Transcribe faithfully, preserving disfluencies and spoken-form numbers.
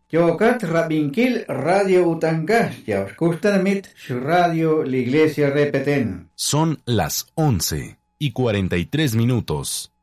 Yokat Rabinkil Radio Utangastia, Kustanamit Radio La Iglesia Repeten. Son las once y cuarenta y tres minutos.